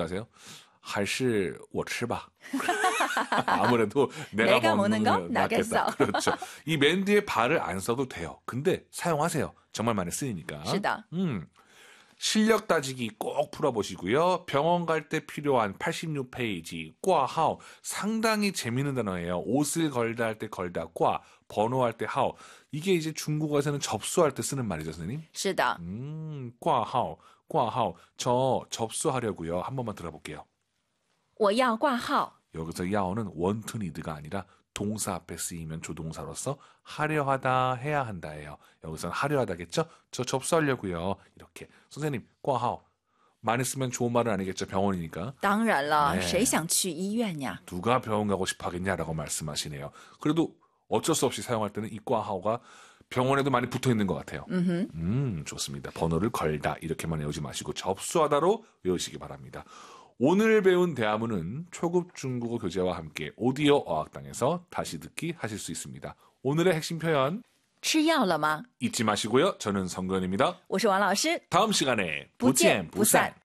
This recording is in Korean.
생각하세요? 还是我吃吧. 아무래도 내가 먹는 거 낫겠다. 나겠어. 그렇죠. 이 맨 뒤에 발을 안 써도 돼요. 근데 사용하세요. 정말 많이 쓰이니까. 是的. 실력 따지기 꼭 풀어보시고요. 병원 갈 때 필요한 86페이지 꽈하오 상당히 재미있는 단어예요. 옷을 걸다 할 때 걸다 꽈, 번호할 때 하오. 이게 이제 중국어에서는 접수할 때 쓰는 말이죠, 선생님. 是的. 꽈하오, 꽈하오. 저 접수하려고요. 한 번만 들어볼게요. 我要挂号. 여기서 야오는 원투 니드가 아니라 동사 앞에 쓰이면 조동사로서 하려 하다, 해야 한다예요. 여기서는 하려 하다겠죠? 저 접수하려고요. 이렇게. 선생님, 꽈하오. 많이 쓰면 좋은 말은 아니겠죠? 병원이니까. 当然了, 네. 谁想去医院呀? 누가 병원 가고 싶어 하겠냐라고 말씀하시네요. 그래도 어쩔 수 없이 사용할 때는 이 꽈하오가 병원에도 많이 붙어 있는 것 같아요. 좋습니다. 번호를 걸다 이렇게만 외우지 마시고 접수하다로 외우시기 바랍니다. 오늘 배운 대화문은 초급 중국어 교재와 함께 오디오 어학당에서 다시 듣기 하실 수 있습니다. 오늘의 핵심 표현 吃药了吗? 잊지 마시고요. 저는 성근입니다. 我是王老师. 다음 시간에 不见不散.